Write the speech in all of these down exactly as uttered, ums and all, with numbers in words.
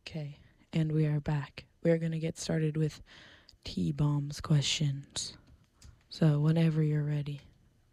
Okay, and we are back. We're going to get started with T-Bomb's questions. So whenever you're ready.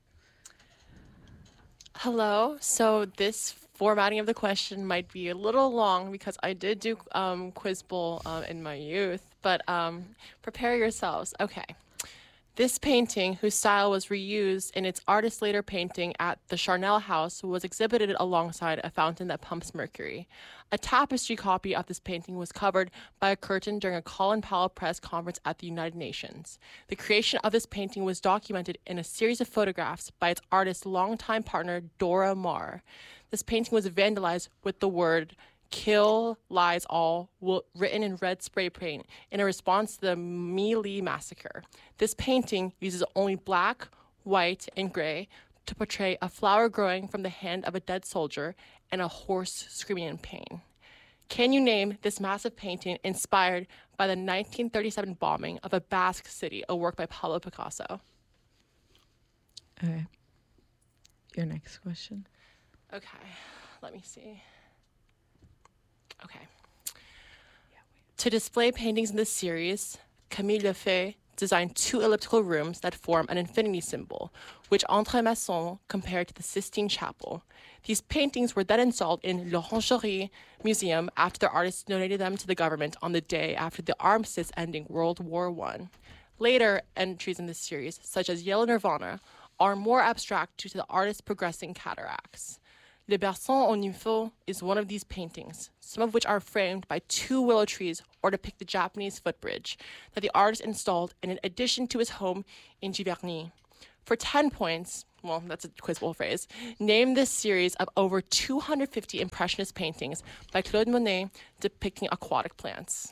Hello. So this formatting of the question might be a little long because I did do um, Quiz Bowl uh, in my youth, but um, prepare yourselves. Okay. This painting, whose style was reused in its artist's later painting at the Charnel House, was exhibited alongside a fountain that pumps mercury. A tapestry copy of this painting was covered by a curtain during a Colin Powell press conference at the United Nations. The creation of this painting was documented in a series of photographs by its artist's longtime partner, Dora Maar. This painting was vandalized with the word "Kill Lies All" written in red spray paint in a response to the My Lai massacre. This painting uses only black, white, and gray to portray a flower growing from the hand of a dead soldier and a horse screaming in pain. Can you name this massive painting inspired by the nineteen thirty-seven bombing of a Basque city, a work by Pablo Picasso? Okay. Your next question. Okay, let me see. Okay. To display paintings in this series, Camille Lefebvre designed two elliptical rooms that form an infinity symbol, which André Masson compared to the Sistine Chapel. These paintings were then installed in l'Orangerie Museum after the artist donated them to the government on the day after the armistice ending World War One. Later entries in this series, such as Yellow Nirvana, are more abstract due to the artist's progressing cataracts. Le Berceau au Nympho is one of these paintings, some of which are framed by two willow trees or depict the Japanese footbridge that the artist installed in an addition to his home in Giverny. For ten points, well, that's a Quiz Bowl phrase, name this series of over two hundred fifty Impressionist paintings by Claude Monet depicting aquatic plants.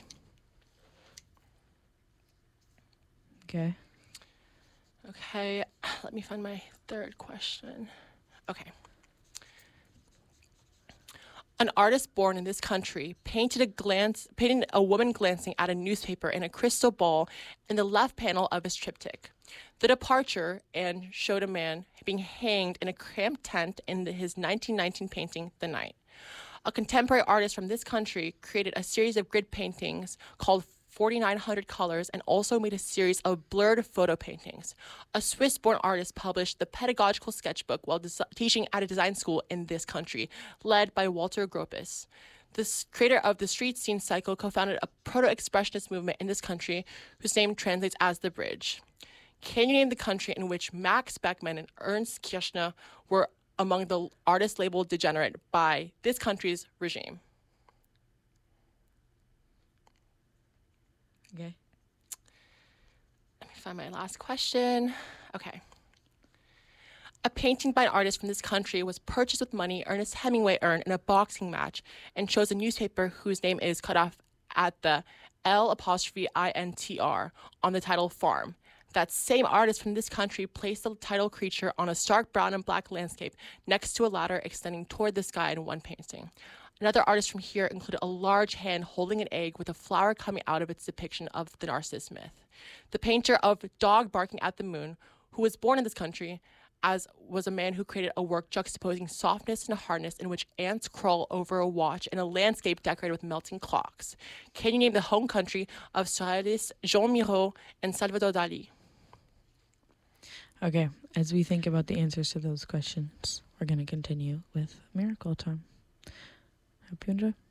Okay. Okay, let me find my third question. Okay. An artist born in this country painted a glance, painted a woman glancing at a newspaper in a crystal ball in the left panel of his triptych. The Departure and showed a man being hanged in a cramped tent in the, his nineteen nineteen painting, The Night. A contemporary artist from this country created a series of grid paintings called forty-nine hundred Colors and also made a series of blurred photo paintings. A Swiss-born artist published the Pedagogical Sketchbook while des- teaching at a design school in this country, led by Walter Gropius. The creator of the Street Scene Cycle co-founded a proto-expressionist movement in this country whose name translates as The Bridge. Can you name the country in which Max Beckmann and Ernst Kirchner were among the artists labeled degenerate by this country's regime? Okay. Let me find my last question. Okay. A painting by an artist from this country was purchased with money Ernest Hemingway earned in a boxing match and shows a newspaper whose name is cut off at the L apostrophe I N T R on the title Farm. That same artist from this country placed the title creature on a stark brown and black landscape next to a ladder extending toward the sky in one painting. Another artist from here included a large hand holding an egg with a flower coming out of its depiction of the Narcissus myth. The painter of Dog Barking at the Moon, who was born in this country, as was a man who created a work juxtaposing softness and hardness in which ants crawl over a watch in a landscape decorated with melting clocks. Can you name the home country of surrealists Jean Miro and Salvador Dali? Okay, as we think about the answers to those questions, we're going to continue with Miracle Time. Hope you enjoy.